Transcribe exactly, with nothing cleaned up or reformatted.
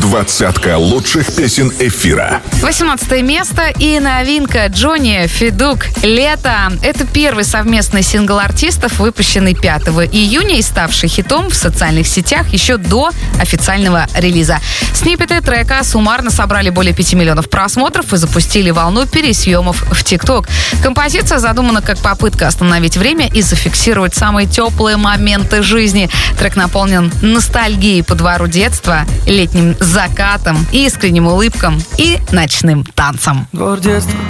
Двадцатка лучших песен эфира. восемнадцатое место и новинка Джонни Федук «Лето». Это первый совместный сингл артистов, выпущенный пятого июня и ставший хитом в социальных сетях еще до официального релиза. Сниппеты трека суммарно собрали более пяти миллионов просмотров и запустили волну пересъемов в ТикТок. Композиция задумана как попытка остановить время и зафиксировать самые теплые моменты жизни. Трек наполнен ностальгией по двору детства, летним закатом, искренним улыбкам и ночным танцам. Двор детства.